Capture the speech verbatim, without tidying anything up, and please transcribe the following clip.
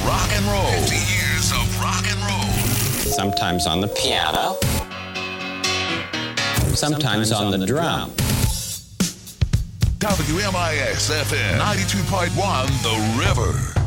rock and roll. fifty years of rock and roll. Sometimes on the piano. Sometimes on the drum. W M I X F M ninety-two point one The River.